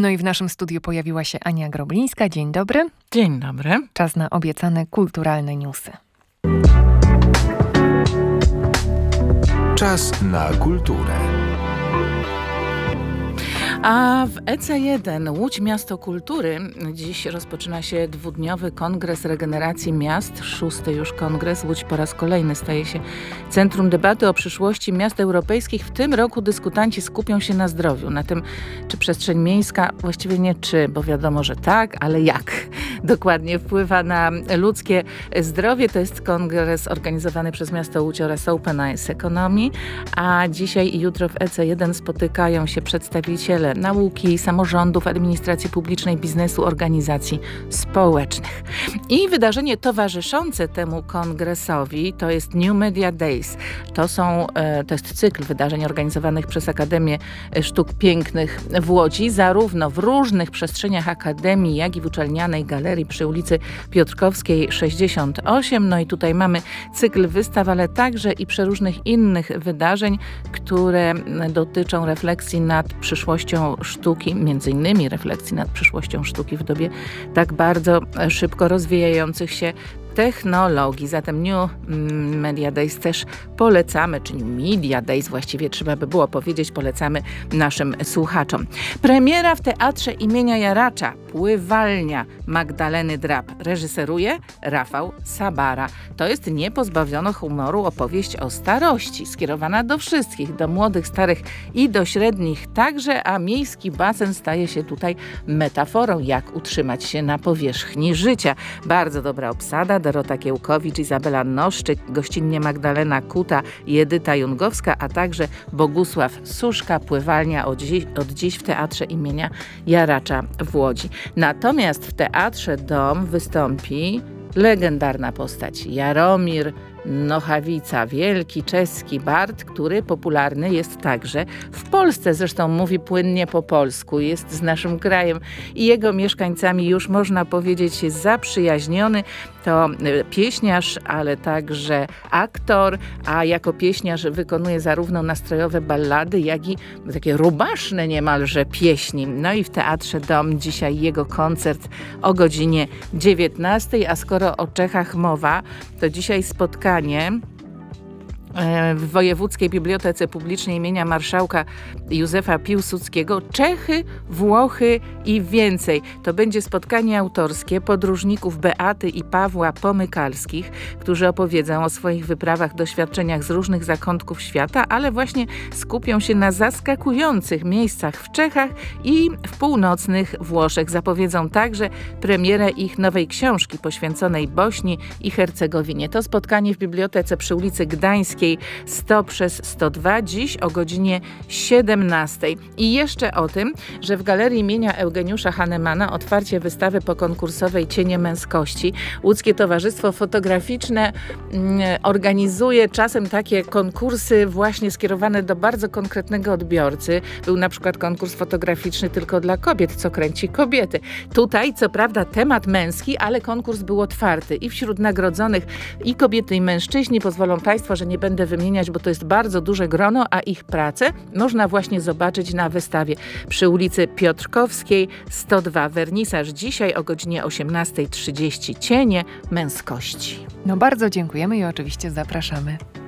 No i w naszym studiu pojawiła się Ania Groblińska. Dzień dobry. Dzień dobry. Czas na obiecane kulturalne newsy. Czas na kulturę. A w EC1 Łódź Miasto Kultury dziś rozpoczyna się dwudniowy kongres regeneracji miast. 6. już kongres. Łódź po raz kolejny staje się centrum debaty o przyszłości miast europejskich. W tym roku dyskutanci skupią się na zdrowiu, na tym, czy przestrzeń miejska, właściwie nie czy, bo wiadomo, że tak, ale jak dokładnie wpływa na ludzkie zdrowie. To jest kongres organizowany przez miasto Łódź oraz Open Eyes Economy, a dzisiaj i jutro w EC1 spotykają się przedstawiciele nauki, samorządów, administracji publicznej, biznesu, organizacji społecznych. I wydarzenie towarzyszące temu kongresowi to jest New Media Days. To jest cykl wydarzeń organizowanych przez Akademię Sztuk Pięknych w Łodzi, zarówno w różnych przestrzeniach Akademii, jak i w uczelnianej galerii przy ulicy Piotrkowskiej 68. No i tutaj mamy cykl wystaw, ale także i przeróżnych innych wydarzeń, które dotyczą refleksji nad przyszłością sztuki, między innymi refleksji nad przyszłością sztuki w dobie tak bardzo szybko rozwijających się technologii. Zatem New Media Days też polecamy, czy New Media Days właściwie trzeba by było powiedzieć, polecamy naszym słuchaczom. Premiera w Teatrze imienia Jaracza, Pływalnia Magdaleny Drab. Reżyseruje Rafał Sabara. To jest niepozbawiono humoru opowieść o starości, skierowana do wszystkich, do młodych, starych i do średnich także, a miejski basen staje się tutaj metaforą, jak utrzymać się na powierzchni życia. Bardzo dobra obsada. Dorota Kiełkowicz, Izabela Noszczyk, gościnnie Magdalena Kuta i Edyta Jungowska, a także Bogusław Suszka. Pływalnia od dziś w Teatrze imienia Jaracza w Łodzi. Natomiast w Teatrze Dom wystąpi legendarna postać Jaromir Nochawica, wielki czeski bard, który popularny jest także w Polsce. Zresztą mówi płynnie po polsku, jest z naszym krajem i jego mieszkańcami już można powiedzieć jest zaprzyjaźniony. To pieśniarz, ale także aktor, a jako pieśniarz wykonuje zarówno nastrojowe ballady, jak i takie rubaszne niemalże pieśni. No i w Teatrze Dom dzisiaj jego koncert o godzinie 19, a skoro o Czechach mowa, to dzisiaj spotkanie w Wojewódzkiej Bibliotece Publicznej imienia marszałka Józefa Piłsudskiego Czechy, Włochy i więcej. To będzie spotkanie autorskie podróżników Beaty i Pawła Pomykalskich, którzy opowiedzą o swoich wyprawach, doświadczeniach z różnych zakątków świata, ale właśnie skupią się na zaskakujących miejscach w Czechach i w północnych Włoszech. Zapowiedzą także premierę ich nowej książki poświęconej Bośni i Hercegowinie. To spotkanie w bibliotece przy ulicy Gdańskiej 100/102 dziś o godzinie 17. I jeszcze o tym, że w Galerii imienia Eugeniusza Hahnemana otwarcie wystawy pokonkursowej Cienie męskości. Łódzkie Towarzystwo Fotograficzne organizuje czasem takie konkursy właśnie skierowane do bardzo konkretnego odbiorcy. Był na przykład konkurs fotograficzny tylko dla kobiet, co kręci kobiety. Tutaj co prawda temat męski, ale konkurs był otwarty i wśród nagrodzonych i kobiety i mężczyźni. Pozwolą Państwo, że nie będę wymieniać, bo to jest bardzo duże grono, a ich pracę można właśnie zobaczyć na wystawie przy ulicy Piotrkowskiej 102. Wernisaż dzisiaj o godzinie 18:30. Cienie męskości. No bardzo dziękujemy i oczywiście zapraszamy.